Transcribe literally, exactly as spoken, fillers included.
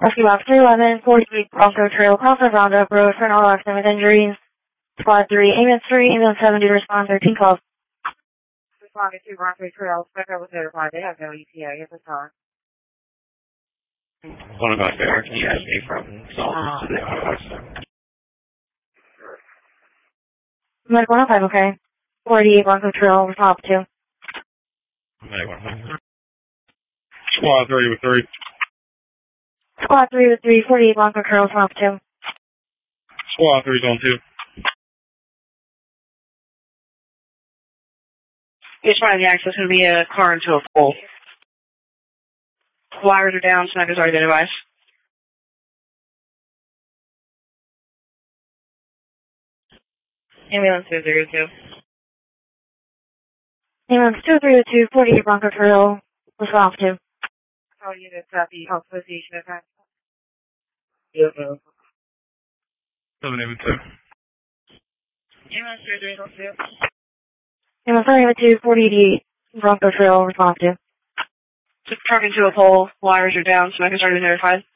Rescue Box three eleven, forty-eight Bronco Trail, Crawford Roundup Road for an all accident with injuries. Squad three, ambulance three, ambulance seven, due to respond thirteen calls. Responding to Bronco Trail, Spectre was notified they have no E T A at this time. One of us there, can you guys be from Salt to the auto Medic one oh five, okay. forty-eight Bronco Trail, respond two. Medic one oh five. Squad three with three. Squad three with three, forty-eight Bronco Trail, respond two. Squad three's on two. It's fine, the access is going to be a car into a pole. Wires are down, sniper's already been advised. Ambulance two zero two. Ambulance two three two, forty-eight Bronco Trail, respond two. All units at the Health Association attack. Yes, ma'am. seven eight two. Ambulance two three two. Ambulance three two, forty-eight Bronco Trail, respond two. Just truck into a pole, wires are down, sniper's already been notified.